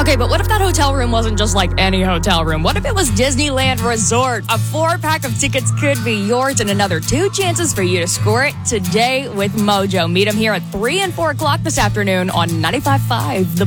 Okay, but what if that hotel room wasn't just like any hotel room? What if it was Disneyland Resort? A 4-pack of tickets could be yours and another 2 chances for you to score it today with Mojo. Meet them here at 3 and 4 o'clock this afternoon on 95.5 The